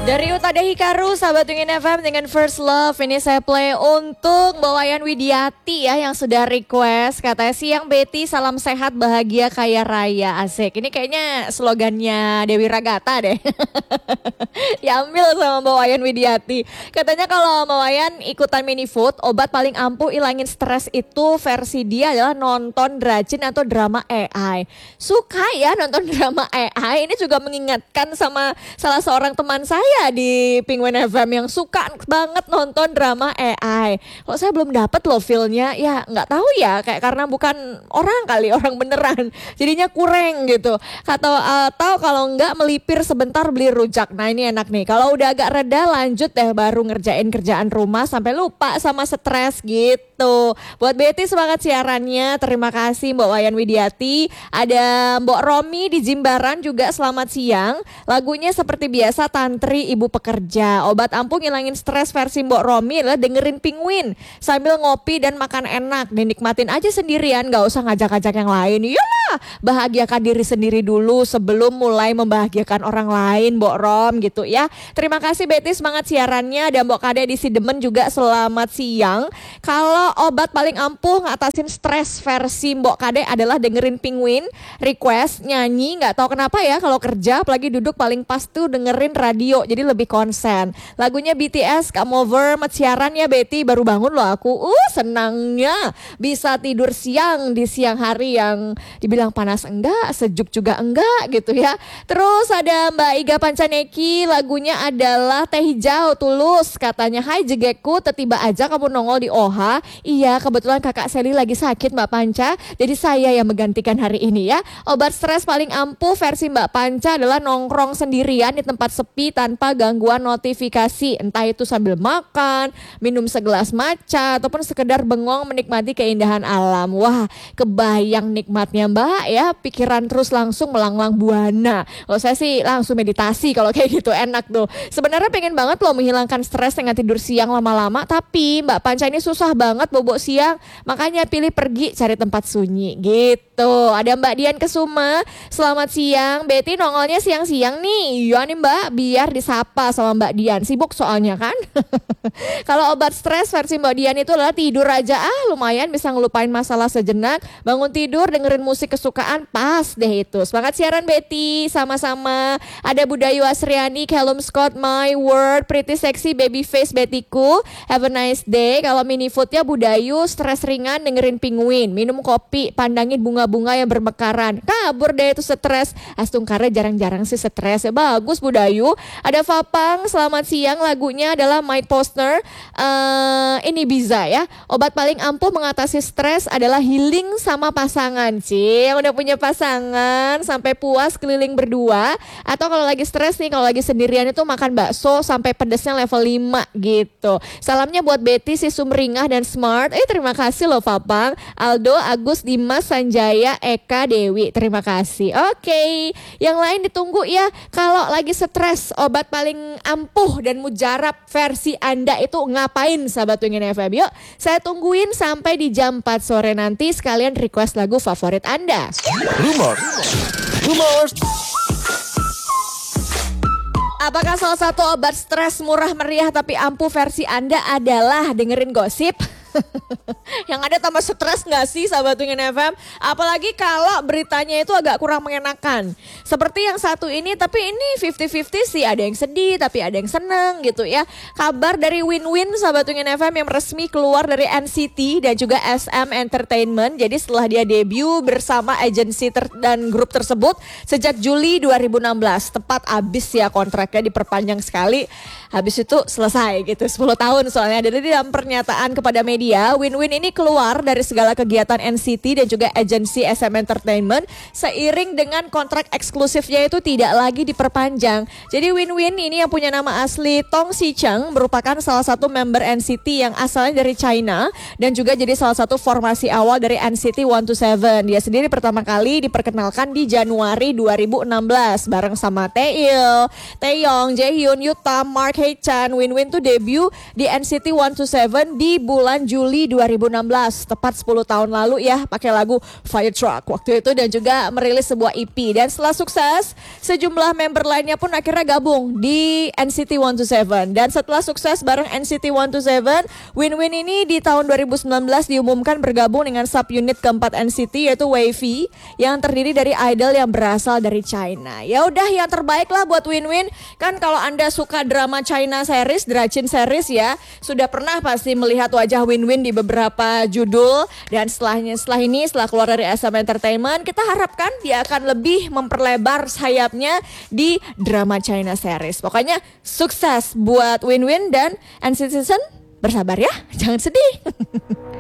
Dari Utada Hikaru, sahabat Wingin FM dengan First Love. Ini saya play untuk Mbak Wayan Widiati ya yang sudah request. Katanya siang Betty, salam sehat, bahagia, kaya raya. Asik, ini kayaknya slogannya Dewi Ragata deh. Diambil sama Mbak Wayan Widiati. Katanya kalau Mbak Wayan ikutan mini food, obat paling ampuh ilangin stres itu versi dia adalah nonton Dracin atau drama AI. Suka ya nonton drama AI, ini juga mengingatkan sama salah seorang teman saya di Penguin FM yang suka banget nonton drama AI. Kok saya belum dapet loh feel-nya, ya nggak tahu ya, kayak karena bukan orang kali, orang beneran. Jadinya kurang gitu. Atau kalau nggak melipir sebentar beli rujak. Nah ini enak nih, kalau udah agak reda lanjut deh baru ngerjain kerjaan rumah sampai lupa sama stres gitu. Buat Betty semangat siarannya, terima kasih Mbak Wayan Widiati. Ada Mbak Romi di Jimbaran juga selamat siang. Lagunya seperti biasa Tantri Ibu Pekerja. Obat ampuh ngilangin stres versi Mbok Romi adalah dengerin Penguin sambil ngopi dan makan enak. Dinikmatin aja sendirian, gak usah ngajak-ngajak yang lain. Iyalah, bahagiakan diri sendiri dulu sebelum mulai membahagiakan orang lain, Mbok Rom gitu ya. Terima kasih Betty, semangat siarannya. Dan Mbok Kade di Sidemen juga selamat siang. Kalau obat paling ampuh ngatasin stres versi Mbok Kade adalah dengerin Penguin, request nyanyi, gak tahu kenapa ya kalau kerja apalagi duduk paling pas tuh dengerin radio, jadi lebih konsen. Lagunya BTS Come Over, siaran ya Betty, baru bangun loh aku. Senangnya bisa tidur siang di siang hari yang dibilang panas enggak, sejuk juga enggak gitu ya. Terus ada Mbak Iga Pancaneki, lagunya adalah Teh Hijau Tulus. Katanya, hai Jegeku, tiba aja kamu nongol di OHA. Iya, kebetulan kakak Sally lagi sakit Mbak Panca, jadi saya yang menggantikan hari ini ya. Obat stres paling ampuh versi Mbak Panca adalah nongkrong sendirian di tempat sepi tanpa gangguan notifikasi, entah itu sambil makan, minum segelas matcha, ataupun sekedar bengong menikmati keindahan alam. Wah, kebayang nikmatnya Mbak ya, pikiran terus langsung melanglang buana. Kalau saya sih langsung meditasi kalau kayak gitu, enak tuh. Sebenarnya pengen banget loh menghilangkan stres dengan tidur siang lama-lama, tapi Mbak Panca ini susah banget bobok siang, makanya pilih pergi cari tempat sunyi gitu. Ada Mbak Dian Kesuma, selamat siang Betty, nongolnya siang-siang nih. Iya nih Mbak, biar disapa sama Mbak Dian, sibuk soalnya kan. Kalau obat stres versi Mbak Dian itu adalah tidur aja, lumayan bisa ngelupain masalah sejenak. Bangun tidur dengerin musik kesukaan, pas deh itu. Semangat siaran Betty, sama-sama. Ada Budayu Asriani, Callum Scott, My Word, Pretty Sexy Baby Face Bettyku, have a nice day. Kalau mini foodnya Budayu, stres ringan dengerin Penguin, minum kopi, pandangin bunga-bunga yang bermekaran, kabur deh itu stres. Astungkare jarang-jarang sih stres ya, bagus Budayu. Ada Fapang, selamat siang, lagunya adalah Mike Posner, ini bisa ya. Obat paling ampuh mengatasi stres adalah healing sama pasangan. Yang udah punya pasangan sampai puas keliling berdua, atau kalau lagi stres nih, kalau lagi sendirian itu makan bakso sampai pedesnya level 5 gitu. Salamnya buat Betty, si Sumringah dan Smart. Terima kasih loh Fapang, Aldo, Agus, Dimas, Sanjaya, Eka, Dewi, terima kasih. Oke, yang lain ditunggu ya. Kalau lagi stres, obat paling ampuh dan mujarab versi Anda itu ngapain sahabat Wingin FM? Yuk, saya tungguin sampai di jam 4 sore nanti, sekalian request lagu favorit Anda. Rumor. Apakah salah satu obat stres murah meriah tapi ampuh versi Anda adalah dengerin gosip? Yang ada tambah stres gak sih sahabat Wingin FM? Apalagi kalau beritanya itu agak kurang mengenakan. Seperti yang satu ini, tapi ini 50-50 sih. Ada yang sedih tapi ada yang seneng gitu ya. Kabar dari Win-Win sahabat Wingin FM yang resmi keluar dari NCT dan juga SM Entertainment. Jadi setelah dia debut bersama agensi dan grup tersebut sejak Juli 2016. Tepat abis ya kontraknya, diperpanjang sekali. Habis itu selesai gitu, 10 tahun soalnya. Jadi dalam pernyataan kepada media, Win-Win ini keluar dari segala kegiatan NCT dan juga agensi SM Entertainment seiring dengan kontrak eksklusifnya itu tidak lagi diperpanjang. Jadi Win-Win ini yang punya nama asli Tong Si Cheng merupakan salah satu member NCT yang asalnya dari China dan juga jadi salah satu formasi awal dari NCT 127. Dia sendiri pertama kali diperkenalkan di Januari 2016 bareng sama Taeil, Taeyong, Jaehyun, Yuta, Mark Haechan. Win-Win tuh debut di NCT 127 di bulan Juli 2016, tepat 10 tahun lalu ya, pakai lagu Fire Truck waktu itu, dan juga merilis sebuah EP. Dan setelah sukses, sejumlah member lainnya pun akhirnya gabung di NCT 127. Dan setelah sukses bareng NCT 127, Win ini di tahun 2019 diumumkan bergabung dengan subunit keempat NCT, yaitu WayV, yang terdiri dari idol yang berasal dari China. Ya udah, yang terbaik lah buat Win. Kan kalau Anda suka drama China series, Drachin series ya, sudah pernah pasti melihat wajah Win di beberapa judul. Dan setelah keluar dari SM Entertainment, kita harapkan dia akan lebih memperlebar sayapnya di drama China series. Pokoknya sukses buat Win dan NCT bersabar ya, jangan sedih.